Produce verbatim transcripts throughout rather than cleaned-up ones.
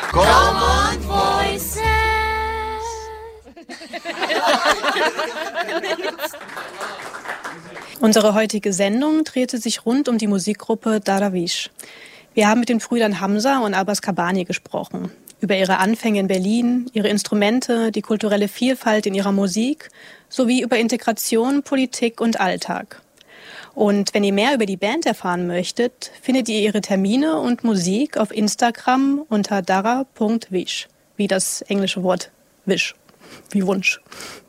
Common Voices. Unsere heutige Sendung drehte sich rund um die Musikgruppe Darawish. Wir haben mit den Brüdern Hamza und Abbas Kabani gesprochen. Über ihre Anfänge in Berlin, ihre Instrumente, die kulturelle Vielfalt in ihrer Musik, sowie über Integration, Politik und Alltag. Und wenn ihr mehr über die Band erfahren möchtet, findet ihr ihre Termine und Musik auf Instagram unter dara punkt wish, wie das englische Wort Wish, wie Wunsch.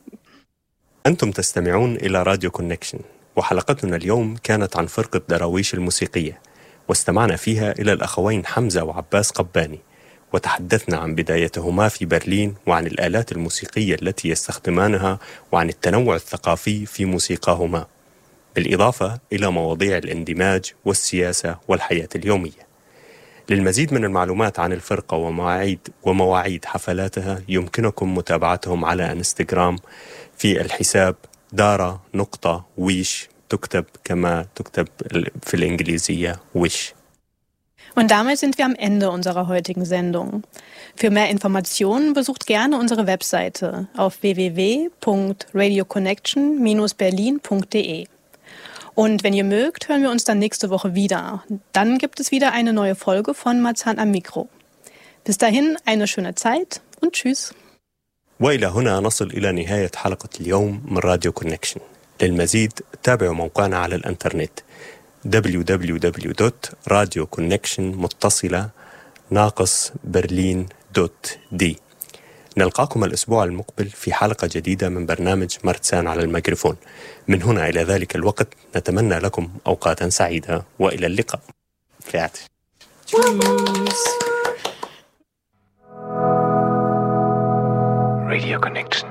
أنتم تستمعون إلى راديو كونكشن، وحلقتنا اليوم كانت عن فرقة دراويش الموسيقية، واستمعنا فيها إلى الأخوين حمزة وعباس قباني، وتحدثنا عن بدايتهما في برلين وعن الآلات الموسيقية التي يستخدمانها وعن التنوع الثقافي في موسيقاهما، بالإضافة إلى مواضيع الاندماج والسياسة والحياة اليومية. للمزيد من المعلومات عن الفرقة ومواعيد ومواعيد حفلاتها يمكنكم متابعتهم على انستغرام في الحساب دارا نقطة ويش، تكتب كما تكتب في الإنجليزية ويش. Und damit sind wir am Ende unserer heutigen Sendung. Für mehr Informationen besucht gerne unsere Webseite auf w w w punkt radio connection dash berlin punkt d e. Und wenn ihr mögt, hören wir uns dann nächste Woche wieder. Dann gibt es wieder eine neue Folge von Marzahn am Mikro. Bis dahin eine schöne Zeit und tschüss. وإلى هنا نصل إلى نهاية حلقة اليوم من راديو كونكشن. للمزيد تابعوا موقعنا على الانترنت دبليو دبليو دبليو دوت راديو كونكشن متصلة ناقص برلين دوت دي. نلقاكم الأسبوع المقبل في حلقة جديدة من برنامج مرتسان على الميكروفون. من هنا إلى ذلك الوقت نتمنى لكم أوقاتا سعيدة وإلى اللقاء. فيعتش. Radio Connection.